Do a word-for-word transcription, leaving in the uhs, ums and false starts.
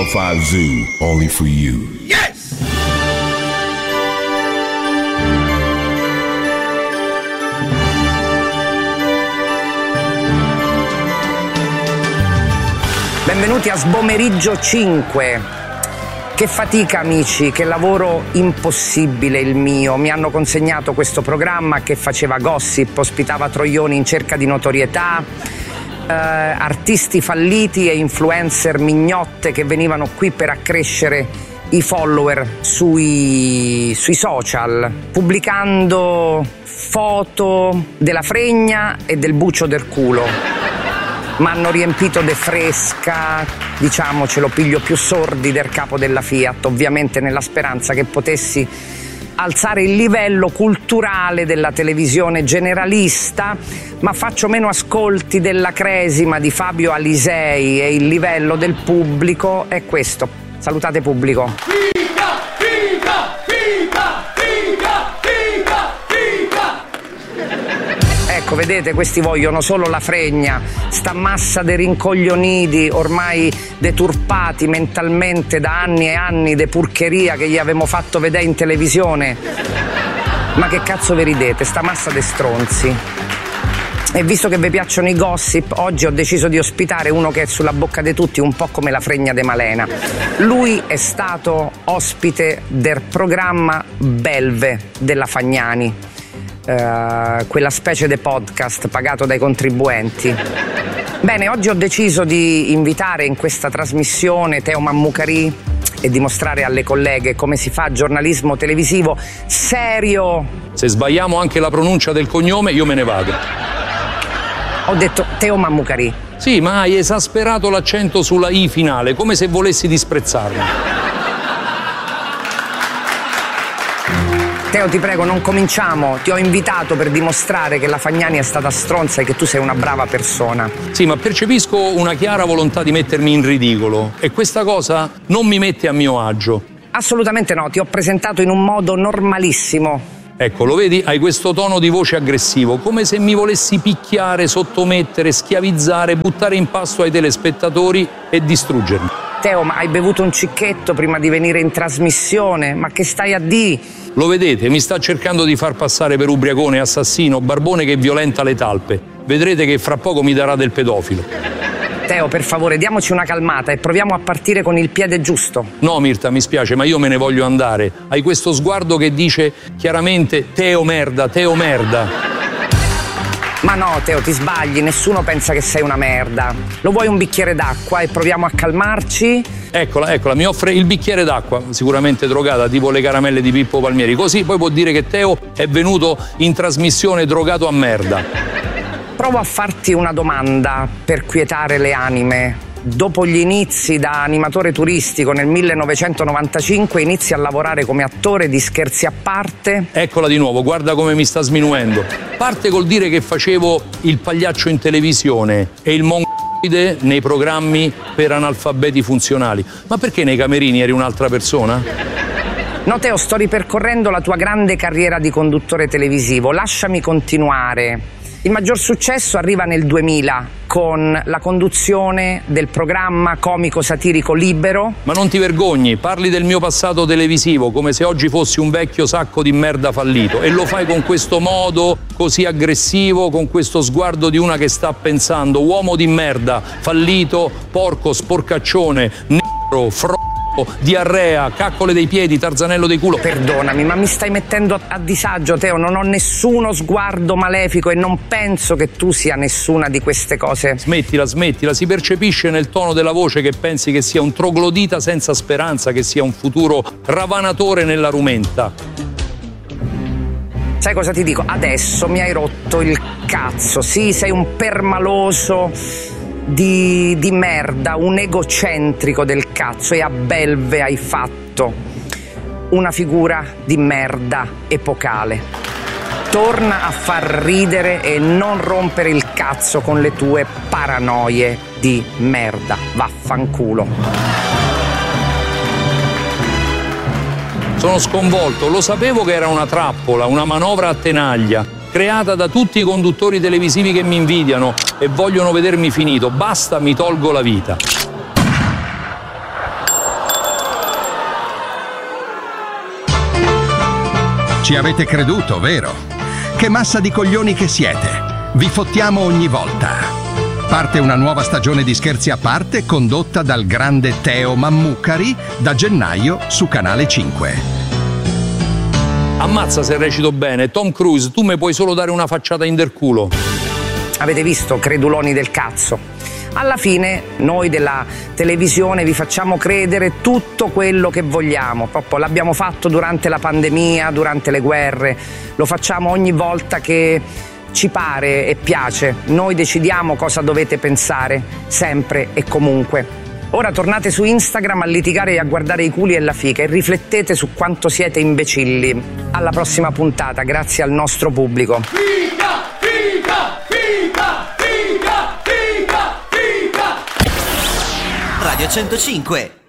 centocinque Zoo, only for you. Yes! Benvenuti a Sbomeriggio cinque. Che fatica, amici, che lavoro impossibile il mio. Mi hanno consegnato questo programma che faceva gossip, ospitava troioni in cerca di notorietà, eh, artisti falliti e influencer mignotte che venivano qui per accrescere i follower sui, sui social, pubblicando foto della fregna e del bucio del culo. M'hanno riempito de fresca, diciamocelo, piglio più sordi del capo della Fiat, ovviamente nella speranza che potessi alzare il livello culturale della televisione generalista, ma faccio meno ascolti della Cresima di Fabio Alisei e il livello del pubblico è questo. Salutate pubblico. Figa, figa, figa, figa, figa, figa. Ecco, vedete, questi vogliono solo la fregna, sta massa de rincoglioniti, ormai deturpati mentalmente da anni e anni de purcheria che gli avevamo fatto vedere in televisione. Ma che cazzo vi ridete, sta massa de stronzi. E visto che vi piacciono i gossip, oggi ho deciso di ospitare uno che è sulla bocca di tutti, un po' come la fregna de Malena. Lui è stato ospite del programma Belve della Fagnani. Uh, quella specie di podcast pagato dai contribuenti. Bene, oggi ho deciso di invitare in questa trasmissione Teo Mammucari e dimostrare alle colleghe come si fa giornalismo televisivo serio. Se sbagliamo anche la pronuncia del cognome io me ne vado. Ho detto Teo Mammucari. Sì, ma hai esasperato l'accento sulla I finale, come se volessi disprezzarmi. Teo, ti prego, non cominciamo. Ti ho invitato per dimostrare che la Fagnani è stata stronza e che tu sei una brava persona. Sì, ma percepisco una chiara volontà di mettermi in ridicolo e questa cosa non mi mette a mio agio. Assolutamente no, ti ho presentato in un modo normalissimo. Ecco, lo vedi? Hai questo tono di voce aggressivo, come se mi volessi picchiare, sottomettere, schiavizzare, buttare in pasto ai telespettatori e distruggermi. Teo, ma hai bevuto un cicchetto prima di venire in trasmissione? Ma che stai a di? Lo vedete? Mi sta cercando di far passare per ubriacone, assassino, barbone che violenta le talpe. Vedrete che fra poco mi darà del pedofilo. Teo, per favore, diamoci una calmata e proviamo a partire con il piede giusto. No, Mirta, mi spiace, ma io me ne voglio andare. Hai questo sguardo che dice chiaramente Teo merda, Teo merda. Ma no, Teo, ti sbagli, nessuno pensa che sei una merda. Lo vuoi un bicchiere d'acqua e proviamo a calmarci? Eccola, eccola, mi offre il bicchiere d'acqua, sicuramente drogata, tipo le caramelle di Pippo Palmieri. Così poi può dire che Teo è venuto in trasmissione drogato a merda. Provo a farti una domanda per quietare le anime. Dopo gli inizi da animatore turistico nel millenovecentonovantacinque inizi a lavorare come attore di Scherzi a parte. Eccola di nuovo, guarda come mi sta sminuendo. Parte col dire che facevo il pagliaccio in televisione e il mongoide nei programmi per analfabeti funzionali. Ma perché nei camerini eri un'altra persona? No, Teo, sto ripercorrendo la tua grande carriera di conduttore televisivo. Lasciami continuare. Il maggior successo arriva nel duemila con la conduzione del programma comico-satirico Libero. Ma non ti vergogni, parli del mio passato televisivo come se oggi fossi un vecchio sacco di merda fallito e lo fai con questo modo così aggressivo, con questo sguardo di una che sta pensando uomo di merda, fallito, porco, sporcaccione, nero, fro... diarrea, caccole dei piedi, tarzanello dei culo. Perdonami, ma mi stai mettendo a disagio, Teo. Non ho nessuno sguardo malefico e non penso che tu sia nessuna di queste cose. Smettila, smettila, si percepisce nel tono della voce che pensi che sia un troglodita senza speranza, che sia un futuro ravanatore nella rumenta. Sai cosa ti dico? Adesso mi hai rotto il cazzo. Sì, sei un permaloso Di, di merda, un egocentrico del cazzo, e a Belve hai fatto una figura di merda epocale. Torna a far ridere e non rompere il cazzo con le tue paranoie di merda. Vaffanculo. Sono sconvolto, lo sapevo che era una trappola, una manovra a tenaglia, creata da tutti i conduttori televisivi che mi invidiano e vogliono vedermi finito. Basta, mi tolgo la vita. Ci avete creduto, vero? Che massa di coglioni che siete! Vi fottiamo ogni volta. Parte una nuova stagione di Scherzi a parte condotta dal grande Teo Mammucari da gennaio su Canale cinque. Ammazza se recito bene. Tom Cruise, tu mi puoi solo dare una facciata in del culo. Avete visto, creduloni del cazzo? Alla fine noi della televisione vi facciamo credere tutto quello che vogliamo. Proprio l'abbiamo fatto durante la pandemia, durante le guerre, lo facciamo ogni volta che ci pare e piace. Noi decidiamo cosa dovete pensare, sempre e comunque. Ora tornate su Instagram a litigare e a guardare i culi e la fica e riflettete su quanto siete imbecilli. Alla prossima puntata, grazie al nostro pubblico. Figa, figa, figa, figa, figa, figa. Radio centocinque.